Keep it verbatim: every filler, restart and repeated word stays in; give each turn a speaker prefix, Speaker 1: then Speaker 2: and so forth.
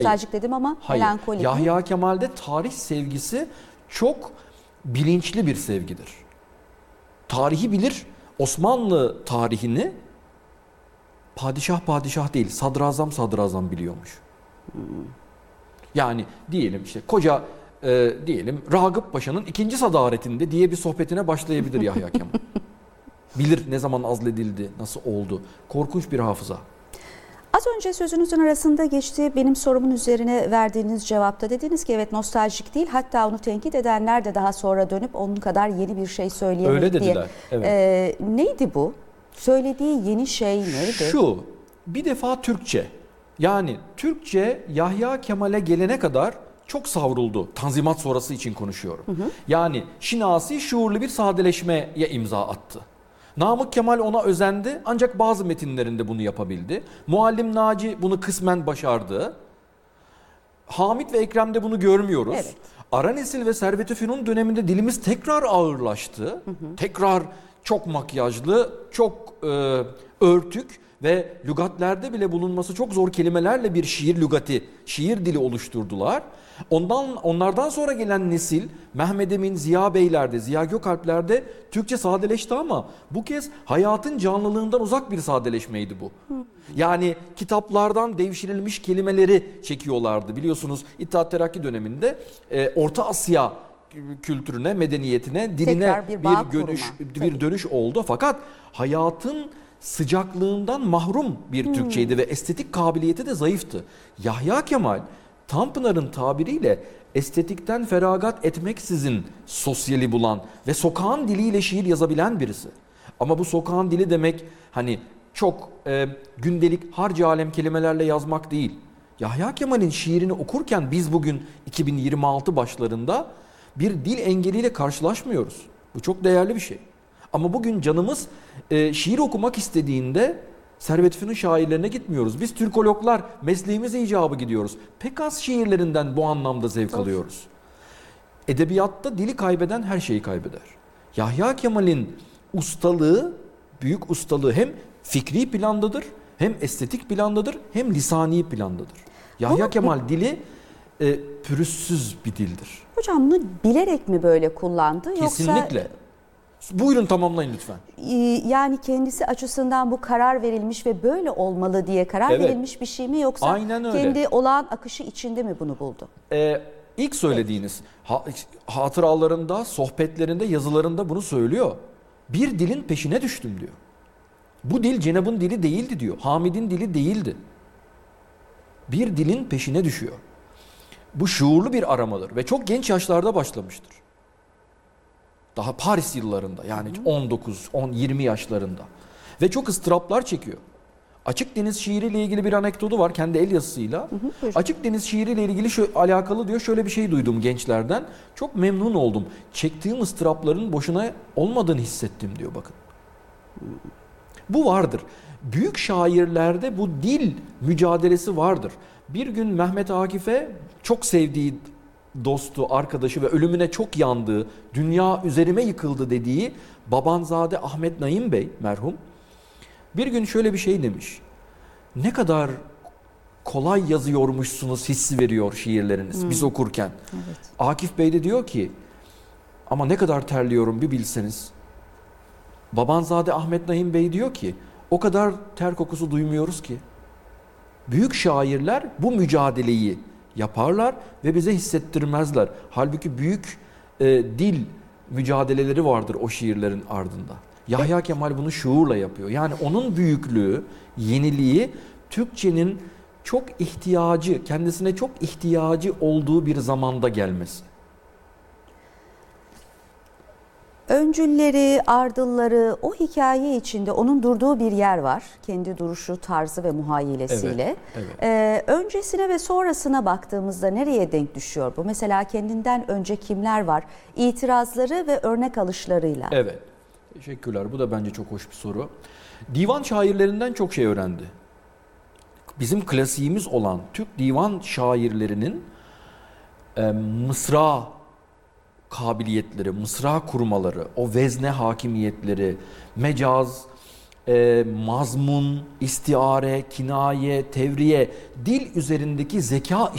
Speaker 1: Nostaljik dedim ama
Speaker 2: Hayır.
Speaker 1: melankolik.
Speaker 2: Yahya Kemal'de tarih sevgisi çok bilinçli bir sevgidir. Tarihi bilir, Osmanlı tarihini padişah padişah değil, sadrazam sadrazam biliyormuş. Hmm. Yani diyelim işte koca e, diyelim Ragıp Paşa'nın ikinci sadaretinde diye bir sohbetine başlayabilir Yahya Kemal. Bilir ne zaman azledildi, nasıl oldu. Korkunç bir hafıza.
Speaker 1: Az önce sözünüzün arasında geçti. Benim sorumun üzerine verdiğiniz cevapta dediniz ki evet nostaljik değil. Hatta onu tenkit edenler de daha sonra dönüp onun kadar yeni bir şey söyleyemedi diye.
Speaker 2: Öyle dediler. Evet.
Speaker 1: Ee, neydi bu? Söylediği yeni şey neydi?
Speaker 2: Şu, bir defa Türkçe. Yani Türkçe Yahya Kemal'e gelene kadar çok savruldu. Tanzimat sonrası için konuşuyorum. Hı hı. Yani şinasi şuurlu bir sadeleşmeye imza attı. Namık Kemal ona özendi ancak bazı metinlerinde bunu yapabildi. Muallim Naci bunu kısmen başardı. Hamit ve Ekrem'de bunu görmüyoruz. Evet. Ara Nesil ve Servet-i Fünun döneminde dilimiz tekrar ağırlaştı. Hı hı. Tekrar çok makyajlı, çok e, örtük ve lügatlerde bile bulunması çok zor kelimelerle bir şiir lügati, şiir dili oluşturdular. Ondan onlardan sonra gelen nesil Mehmed Emin, Ziya Beyler'de, Ziya Gökalp'lerde Türkçe sadeleşti ama bu kez hayatın canlılığından uzak bir sadeleşmeydi bu. Yani kitaplardan devşirilmiş kelimeleri çekiyorlardı. Biliyorsunuz İttihat Terakki döneminde e, Orta Asya kültürüne, medeniyetine, diline bir, bir dönüş bir dönüş oldu. Fakat hayatın sıcaklığından mahrum bir hmm. Türkçeydi ve estetik kabiliyeti de zayıftı. Yahya Kemal Tanpınar'ın tabiriyle estetikten feragat etmeksizin sosyali bulan ve sokağın diliyle şiir yazabilen birisi. Ama bu sokağın dili demek hani çok e, gündelik harcı alem kelimelerle yazmak değil. Yahya Kemal'in şiirini okurken biz bugün iki bin yirmi altı başlarında bir dil engeliyle karşılaşmıyoruz. Bu çok değerli bir şey. Ama bugün canımız e, şiir okumak istediğinde Servet Fünun şairlerine gitmiyoruz. Biz Türkologlar mesleğimize icabı gidiyoruz. Pek az şiirlerinden bu anlamda zevk alıyoruz. Edebiyatta dili kaybeden her şeyi kaybeder. Yahya Kemal'in ustalığı, büyük ustalığı hem fikri plandadır, hem estetik plandadır, hem lisani plandadır. Yahya Kemal dili e, pürüzsüz bir dildir.
Speaker 1: Hocam bunu bilerek mi böyle kullandı?
Speaker 2: Kesinlikle.
Speaker 1: Yoksa...
Speaker 2: Buyurun tamamlayın lütfen.
Speaker 1: Yani kendisi açısından bu karar verilmiş ve böyle olmalı diye karar evet. verilmiş bir şey mi yoksa
Speaker 2: aynen öyle.
Speaker 1: Kendi olağan akışı içinde mi bunu buldu?
Speaker 2: Ee, ilk söylediğiniz ha, hatıralarında, sohbetlerinde, yazılarında bunu söylüyor. Bir dilin peşine düştüm diyor. Bu dil Cenab'ın dili değildi diyor. Hamid'in dili değildi. Bir dilin peşine düşüyor. Bu şuurlu bir aramadır ve çok genç yaşlarda başlamıştır. Daha Paris yıllarında yani on dokuz, on, yirmi yaşlarında. Ve çok ıstıraplar çekiyor. Açık Deniz şiiriyle ilgili bir anekdotu var kendi el yazısıyla. Hı hı, Açık Deniz şiiriyle ilgili şu, alakalı diyor şöyle bir şey duydum gençlerden. Çok memnun oldum. Çektiğim ıstırapların boşuna olmadığını hissettim diyor bakın. Bu vardır. Büyük şairlerde bu dil mücadelesi vardır. Bir gün Mehmet Akif'e çok sevdiği dostu, arkadaşı ve ölümüne çok yandığı, dünya üzerime yıkıldı dediği Babanzade Ahmet Naim Bey merhum bir gün şöyle bir şey demiş. Ne kadar kolay yazıyormuşsunuz hissi veriyor şiirleriniz hmm. biz okurken. Evet. Akif Bey de diyor ki ama ne kadar terliyorum bir bilseniz. Babanzade Ahmet Naim Bey diyor ki o kadar ter kokusu duymuyoruz ki. Büyük şairler bu mücadeleyi yaparlar ve bize hissettirmezler. Halbuki büyük e, dil mücadeleleri vardır o şiirlerin ardında. Yahya Kemal bunu şuurla yapıyor. Yani onun büyüklüğü, yeniliği Türkçenin çok ihtiyacı, kendisine çok ihtiyacı olduğu bir zamanda gelmesi.
Speaker 1: Öncülleri, ardılları, o hikaye içinde onun durduğu bir yer var. Kendi duruşu, tarzı ve muhayyilesiyle. Evet, evet. Ee, öncesine ve sonrasına baktığımızda nereye denk düşüyor bu? Mesela kendinden önce kimler var? İtirazları ve örnek alışlarıyla.
Speaker 2: Evet, teşekkürler. Bu da bence çok hoş bir soru. Divan şairlerinden çok şey öğrendi. Bizim klasiğimiz olan Türk divan şairlerinin e, mısra kabiliyetleri, mısra kurmaları, o vezne hakimiyetleri, mecaz, e, mazmun, istiare, kinaye, tevriye, dil üzerindeki zeka